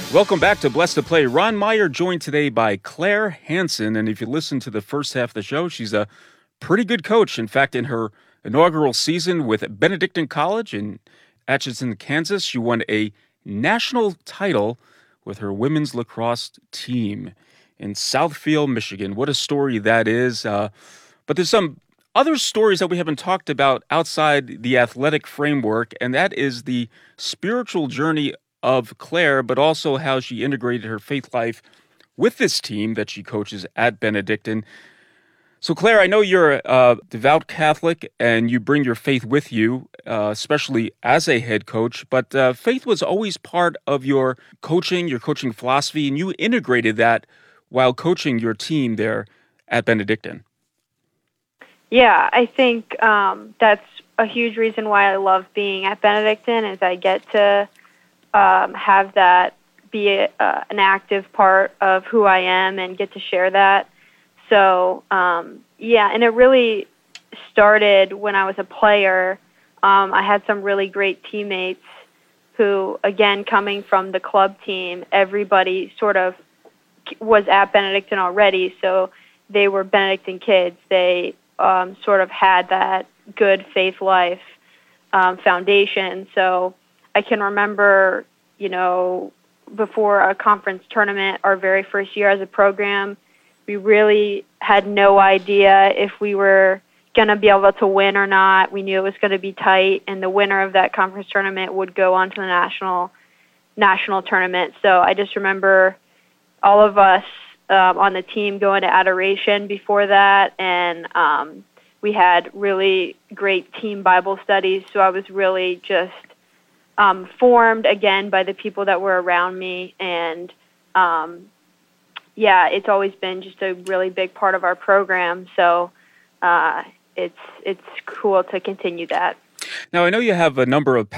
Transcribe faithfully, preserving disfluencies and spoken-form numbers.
Welcome back to Blessed to Play. Ron Meyer joined today by Claire Hansen, and if you listen to the first half of the show, she's a pretty good coach. In fact, in her inaugural season with Benedictine College in Atchison, Kansas, she won a national title with her women's lacrosse team in Southfield, Michigan. What a story that is. Uh, but there's some other stories that we haven't talked about outside the athletic framework, and that is the spiritual journey of Claire, but also how she integrated her faith life with this team that she coaches at Benedictine. So, Claire, I know you're a devout Catholic and you bring your faith with you, uh, especially as a head coach, but uh, faith was always part of your coaching, your coaching philosophy, and you integrated that while coaching your team there at Benedictine. Yeah, I think um, that's a huge reason why I love being at Benedictine is I get to um, have that be a, uh, an active part of who I am and get to share that. So, um, yeah, and it really started when I was a player. Um, I had some really great teammates who, again, coming from the club team, everybody sort of was at Benedictine already, so they were Benedictine kids. They um, sort of had that good faith life um, foundation. So I can remember, you know, before a conference tournament, our very first year as a program, we really had no idea if we were going to be able to win or not. We knew it was going to be tight, and the winner of that conference tournament would go on to the national national tournament. So I just remember all of us um, on the team going to adoration before that, and um, we had really great team Bible studies. So I was really just um, formed, again, by the people that were around me, and um, yeah, it's always been just a really big part of our program. So uh, it's it's cool to continue that. Now, I know you have a number of